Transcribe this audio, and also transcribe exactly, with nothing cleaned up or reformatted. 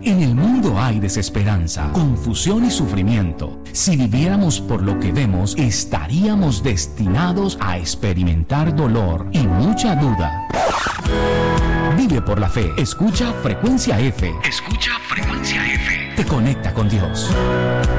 En el mundo hay desesperanza, confusión y sufrimiento. Si viviéramos por lo que vemos, estaríamos destinados a experimentar dolor y mucha duda. Vive por la fe. Escucha Frecuencia F. Escucha Frecuencia F. Te conecta con Dios.